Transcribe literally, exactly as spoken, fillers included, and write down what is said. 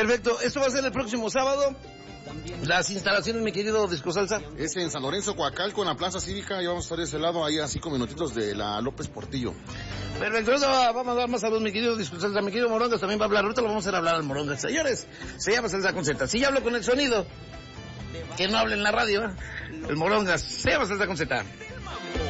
Perfecto, esto va a ser el próximo sábado. Las instalaciones, mi querido Disco Salsa. Es en San Lorenzo, Coacalco, en la Plaza Cívica, y vamos a estar de ese lado, ahí a cinco minutitos de la López Portillo. Perfecto, eso va, vamos a dar más saludos, mi querido Disco Salsa. Mi querido Morongas también va a hablar, ahorita lo vamos a hacer hablar al Morongas. Señores, se llama Salsa con Z. Si ya hablo con el sonido, que no hable en la radio, ¿eh? El Morongas, se llama Salsa con Z.